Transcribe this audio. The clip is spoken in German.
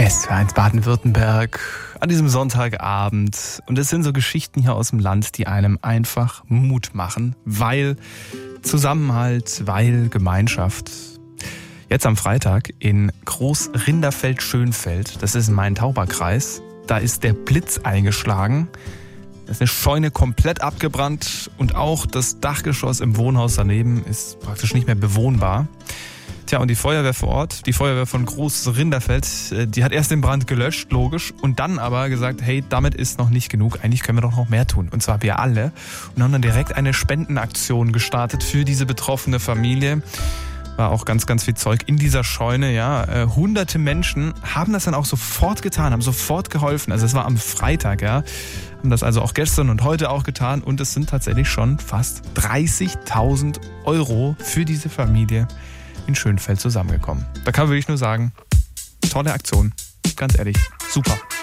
SWR1 Baden-Württemberg an diesem Sonntagabend. Und es sind so Geschichten hier aus dem Land, die einem einfach Mut machen, weil Zusammenhalt, weil Gemeinschaft. Jetzt am Freitag in Groß-Rinderfeld-Schönfeld, das ist in Main-Tauber-Kreis, da ist der Blitz eingeschlagen. Da ist eine Scheune komplett abgebrannt und auch das Dachgeschoss im Wohnhaus daneben ist praktisch nicht mehr bewohnbar. Tja, und die Feuerwehr vor Ort, die Feuerwehr von Groß-Rinderfeld, die hat erst den Brand gelöscht, logisch, und dann aber gesagt, hey, damit ist noch nicht genug, eigentlich können wir doch noch mehr tun. Und zwar wir alle. Und haben dann direkt eine Spendenaktion gestartet für diese betroffene Familie. War auch ganz, ganz viel Zeug in dieser Scheune, ja. Hunderte Menschen haben das dann auch sofort getan, haben sofort geholfen. Also es war am Freitag, ja. Haben das also auch gestern und heute auch getan. Und es sind tatsächlich schon fast 30.000 Euro für diese Familie in Schönfeld zusammengekommen. Da kann man wirklich nur sagen, tolle Aktion. Ganz ehrlich, super.